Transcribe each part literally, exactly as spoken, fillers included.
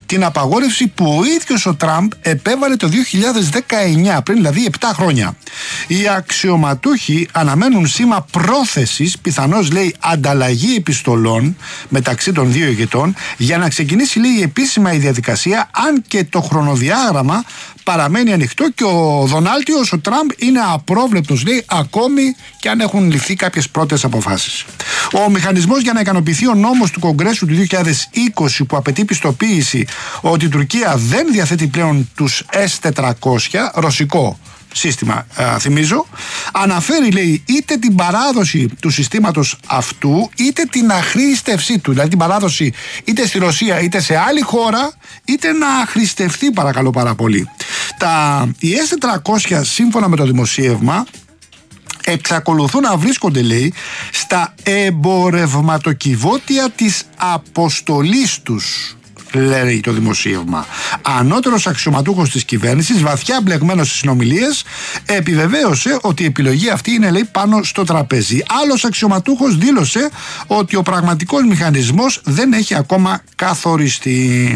την απαγόρευση που ο ίδιος ο Τραμπ επέβαλε το δύο χιλιάδες δεκαεννιά, πριν δηλαδή επτά χρόνια. Οι αξιωματούχοι αναμένουν σήμα πρόθεσης, πιθανώς λέει ανταλλαγή επιστολών μεταξύ των δύο ηγετών, για να ξεκινήσει λέει επίσημα η διαδικασία, αν και το χρονοδιάγραμμα παραμένει ανοιχτό και ο Δονάλτιος, ο Τραμπ, είναι απρόβλεπτος λέει ακόμη και αν έχουν ληφθεί κάποιες πρώτες αποφάσεις. Ο μηχανισμός για να ικανοποιηθεί ο νόμος του Κογκρέσου του δύο χιλιάδες είκοσι που απαιτεί πιστοποίηση ότι η Τουρκία δεν διαθέτει πλέον τους ες τετρακόσια, ρωσικό σύστημα α, θυμίζω, αναφέρει λέει είτε την παράδοση του συστήματος αυτού είτε την αχρήστευσή του, δηλαδή την παράδοση είτε στη Ρωσία είτε σε άλλη χώρα, είτε να αχρηστευτεί παρακαλώ πάρα πολύ. Τα, οι ες τετρακόσια σύμφωνα με το δημοσίευμα εξακολουθούν να βρίσκονται λέει στα εμπορευματοκιβώτια της αποστολής τους, λέει το δημοσίευμα. Ανώτερος αξιωματούχος της κυβέρνησης, βαθιά μπλεγμένος στις συνομιλίες, επιβεβαίωσε ότι η επιλογή αυτή είναι λέει πάνω στο τραπέζι. Άλλος αξιωματούχος δήλωσε ότι ο πραγματικός μηχανισμός δεν έχει ακόμα καθοριστεί.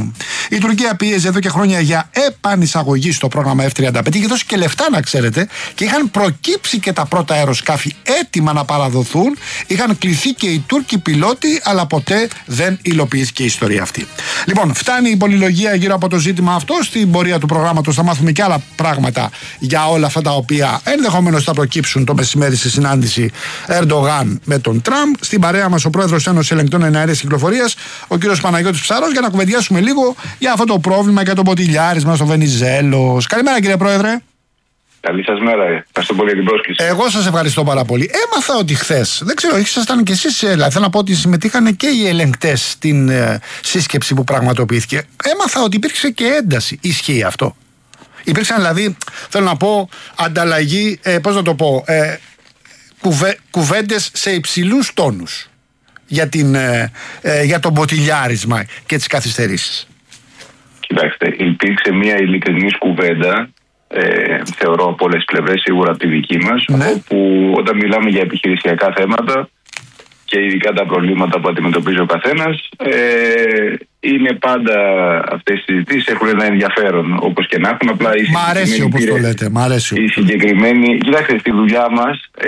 Η Τουρκία πίεζε εδώ και χρόνια για επανεισαγωγή στο πρόγραμμα εφ τριάντα πέντε, είχε δώσει και λεφτά να ξέρετε, και είχαν προκύψει και τα πρώτα αεροσκάφη έτοιμα να παραδοθούν. Είχαν κληθεί και οι Τούρκοι πιλότοι, αλλά ποτέ δεν υλοποιήθηκε η ιστορία αυτή. Λοιπόν, φτάνει η πολυλογία γύρω από το ζήτημα αυτό. Στην πορεία του προγράμματος θα μάθουμε και άλλα πράγματα για όλα αυτά τα οποία ενδεχομένως θα προκύψουν το μεσημέρι στη συνάντηση Ερντογάν με τον Τραμπ. Στην παρέα μας ο πρόεδρος Ένωσης Ελεγκτών Εναέρειας Κυκλοφορίας, ο κύριος Παναγιώτης Ψαρός, για να κουβεντιάσουμε λίγο για αυτό το πρόβλημα και το ποτηλιάρισμα στο Βενιζέλος. Καλημέρα κύριε Πρόεδρε. Καλή σας μέρα. Ευχαριστώ πολύ για την πρόσκληση. Εγώ σας ευχαριστώ πάρα πολύ. Έμαθα ότι χθες, δεν ξέρω, ήσασταν και εσείς, δηλαδή θέλω να πω ότι συμμετείχαν και οι ελεγκτές στην ε, σύσκεψη που πραγματοποιήθηκε. Έμαθα ότι υπήρξε και ένταση. Ισχύει αυτό? Υπήρξαν δηλαδή, θέλω να πω, ανταλλαγή, ε, πώς να το πω, ε, κουβε, κουβέντες σε υψηλούς τόνους για, την, ε, ε, για το μποτιλιάρισμα και τις καθυστερήσεις. Κοιτάξτε, υπήρξε μια ειλικρινής κουβέντα. Ε, θεωρώ από όλες τις πλευρές, σίγουρα από τη δική μας, ναι. Όπου όταν μιλάμε για επιχειρησιακά θέματα και ειδικά τα προβλήματα που αντιμετωπίζει ο καθένας, ε, είναι πάντα αυτές οι συζητήσεις έχουν ένα ενδιαφέρον όπως και να έχουν. Απλά μ' αρέσει όπως το λέτε, μ' αρέσει. Η συγκεκριμένη, κοιτάξτε, στη δουλειά μας, ε,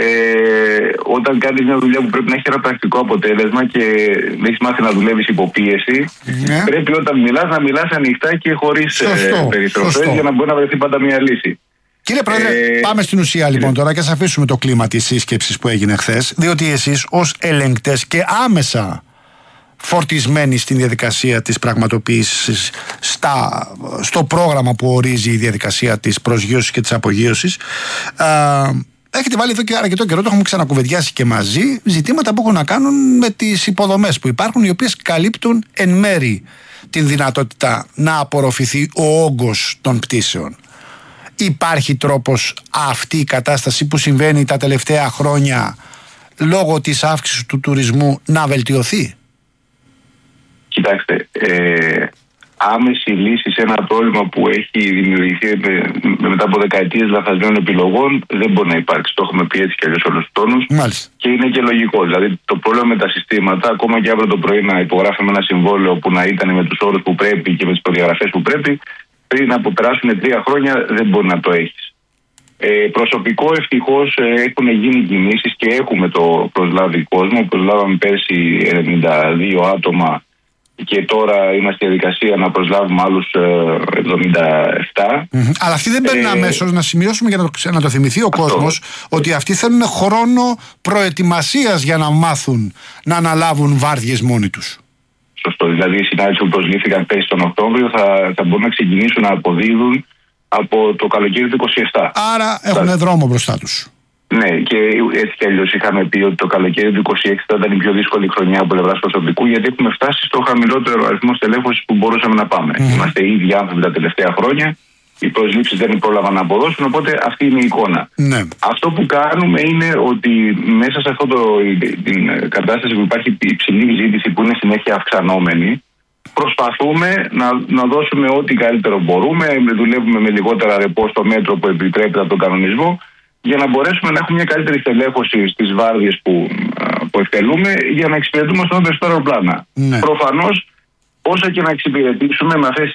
όταν κάνεις μια δουλειά που πρέπει να έχει ένα πρακτικό αποτέλεσμα και έχεις μάθει να δουλεύεις υπό πίεση, ναι. Πρέπει όταν μιλάς να μιλάς ανοιχτά και χωρίς ε, περιστροφές για να μπορεί να βρεθεί πάντα μια λύση. Κύριε Πρόεδρε, ε, πάμε στην ουσία λοιπόν τώρα και ας αφήσουμε το κλίμα της σύσκεψης που έγινε χθες, διότι εσείς ως ελεγκτές και άμεσα φορτισμένοι στην διαδικασία της πραγματοποίησης, στα, στο πρόγραμμα που ορίζει η διαδικασία της προσγείωσης και της απογείωσης, α, έχετε βάλει εδώ και αρκετό καιρό, το έχουμε ξανακουβεντιάσει και μαζί, ζητήματα που έχουν να κάνουν με τις υποδομές που υπάρχουν, οι οποίες καλύπτουν εν μέρη την δυνατότητα να απορροφηθεί ο όγκος των πτήσεων. Υπάρχει τρόπος αυτή η κατάσταση που συμβαίνει τα τελευταία χρόνια λόγω της αύξησης του τουρισμού να βελτιωθεί? Κοιτάξτε, ε, άμεση λύση σε ένα πρόβλημα που έχει δημιουργηθεί με, με μετά από δεκαετίες λαθασμένων επιλογών δεν μπορεί να υπάρξει. Το έχουμε πει έτσι κι αλλιώς όλους τους τόνους. Μάλιστα. Και είναι και λογικό. Δηλαδή το πρόβλημα με τα συστήματα, ακόμα και αύριο το πρωί να υπογράφουμε ένα συμβόλαιο που να ήταν με τους όρους που πρέπει και με τις προδιαγραφές που πρέπει, πριν από περάσουν τρία χρόνια δεν μπορεί να το έχεις. Ε, προσωπικό ευτυχώς ε, έχουν γίνει κινήσεις και έχουμε το προσλάβει κόσμο. Προσλάβαμε πέρσι εβδομήντα δύο άτομα και τώρα είμαστε στη διαδικασία να προσλάβουμε άλλους ε, εβδομήντα επτά. Mm-hmm. Αλλά αυτοί δεν παίρνουν ε, αμέσως, να σημειώσουμε για να το, να το θυμηθεί ο αυτό. κόσμος, ότι αυτοί θέλουν χρόνο προετοιμασίας για να μάθουν να αναλάβουν βάρδιες μόνοι τους. Σωστό. Δηλαδή οι συνάδελφοι που προσλήφθηκαν πέρσι τον Οκτώβριο θα, θα μπορούν να ξεκινήσουν να αποδίδουν από το καλοκαίρι του είκοσι επτά. Άρα έχουν θα... δρόμο μπροστά τους. Ναι, και έτσι κι αλλιώς είχαμε πει ότι το καλοκαίρι του είκοσι έξι θα ήταν η πιο δύσκολη χρονιά από πλευράς προσωπικού, γιατί έχουμε φτάσει στο χαμηλότερο αριθμό στελέχωσης που μπορούσαμε να πάμε. Mm-hmm. Είμαστε ήδη άνθρωποι τα τελευταία χρόνια. Οι προσλήψεις δεν πρόλαβαν να αποδώσουν, οπότε αυτή είναι η εικόνα. Ναι. Αυτό που κάνουμε είναι ότι μέσα σε αυτή την κατάσταση που υπάρχει υψηλή ζήτηση που είναι συνέχεια αυξανόμενη, προσπαθούμε να, να δώσουμε ό,τι καλύτερο μπορούμε. Δουλεύουμε με λιγότερα ρεπό στο μέτρο που επιτρέπεται από τον κανονισμό, για να μπορέσουμε να έχουμε μια καλύτερη στελέχωση στις βάρδιες που, που εκτελούμε, για να εξυπηρετούμε στον περισσότερο πλάνα. Ναι. Προφανώς, όσα και να εξυπηρετήσουμε με αυτές